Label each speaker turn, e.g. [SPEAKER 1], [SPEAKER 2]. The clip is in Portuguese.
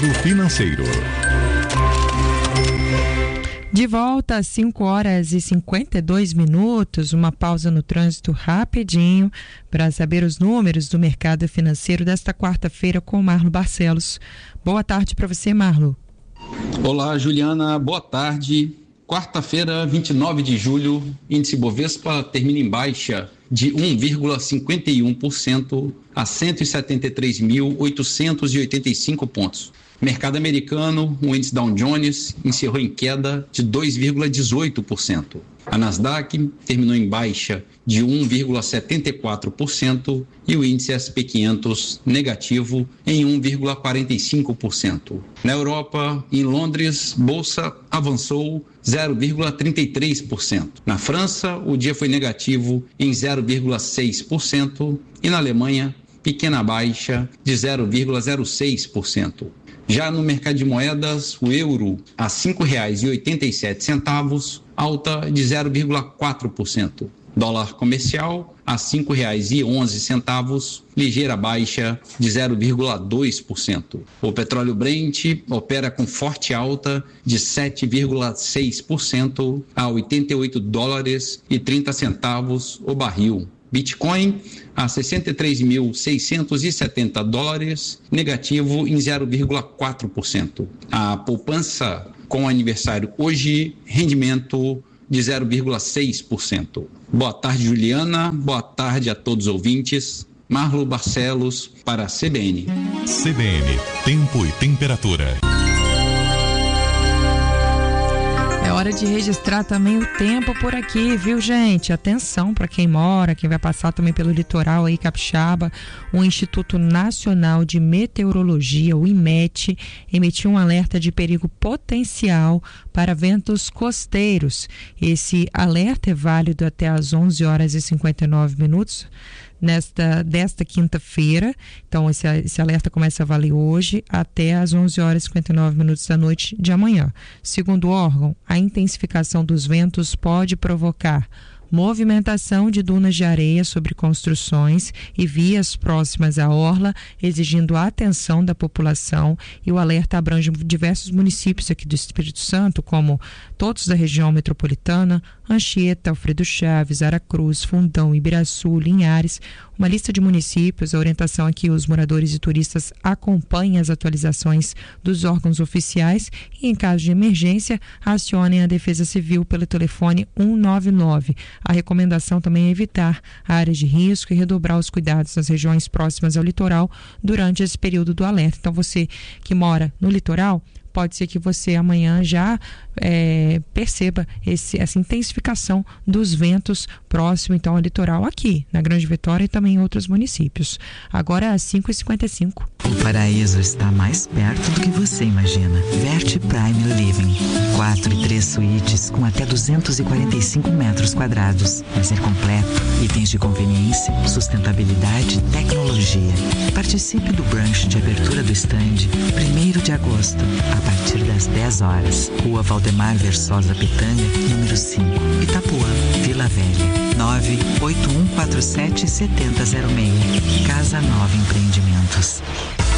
[SPEAKER 1] Mercado Financeiro.
[SPEAKER 2] De volta às 5h52, uma pausa no trânsito rapidinho para saber os números do mercado financeiro desta quarta-feira com o Marlo Barcelos. Boa tarde para você, Marlo.
[SPEAKER 3] Olá, Juliana, boa tarde. Quarta-feira, 29 de julho, índice Bovespa termina em baixa de 1,51% a 173.885 pontos. Mercado americano, o índice Dow Jones encerrou em queda de 2,18%. A Nasdaq terminou em baixa de 1,74% e o índice S&P 500 negativo em 1,45%. Na Europa, em Londres, bolsa avançou 0,33%. Na França, o dia foi negativo em 0,6% e na Alemanha, pequena baixa de 0,06%. Já no mercado de moedas, o euro a R$ 5,87, alta de 0,4%. Dólar comercial a R$ 5,11, ligeira baixa de 0,2%. O petróleo Brent opera com forte alta de 7,6% a $88,30 o barril. Bitcoin a $63.670, negativo em 0,4%. A poupança com aniversário hoje, rendimento de 0,6%. Boa tarde, Juliana. Boa tarde a todos os ouvintes. Marlo Barcelos para a CBN.
[SPEAKER 1] CBN, tempo e temperatura.
[SPEAKER 2] É hora de registrar também o tempo por aqui, viu, gente? Atenção para quem mora, quem vai passar também pelo litoral aí, capixaba. O Instituto Nacional de Meteorologia, o IMET, emitiu um alerta de perigo potencial para ventos costeiros. Esse alerta é válido até às 11h59 desta quinta-feira. Então esse alerta começa a valer hoje até às 11h59 da noite de amanhã. Segundo o órgão, a intensificação dos ventos pode provocar movimentação de dunas de areia sobre construções e vias próximas à orla, exigindo a atenção da população, e o alerta abrange diversos municípios aqui do Espírito Santo, como todos da região metropolitana, Anchieta, Alfredo Chaves, Aracruz, Fundão, Ibiraçu, Linhares. Uma lista de municípios. A orientação é que os moradores e turistas acompanhem as atualizações dos órgãos oficiais e, em caso de emergência, acionem a Defesa Civil pelo telefone 199. A recomendação também é evitar áreas de risco e redobrar os cuidados nas regiões próximas ao litoral durante esse período do alerta. Então, você que mora no litoral, pode ser que você amanhã já perceba essa intensificação dos ventos próximo então ao litoral aqui na Grande Vitória e também em outros municípios. Agora às 5h55.
[SPEAKER 4] O paraíso está mais perto do que você imagina. Verte Prime Living. 4 e 3 suítes com até 245 metros quadrados. Lazer completo, itens de conveniência, sustentabilidade e tecnologia. Participe do brunch de abertura do stand 1º de agosto, a partir das 10 horas. Rua Valdemar Versosa Pitanga, número 5, Itapuã, Vila Velha. 981477006. Casa Nova Empreendimentos.